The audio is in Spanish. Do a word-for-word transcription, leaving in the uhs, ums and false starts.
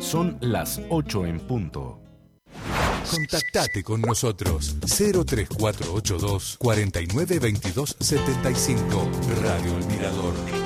Son las ocho en punto. Contactate con nosotros cero tres cuatro ocho dos, cuatro nueve dos dos siete cinco. Radio El Mirador.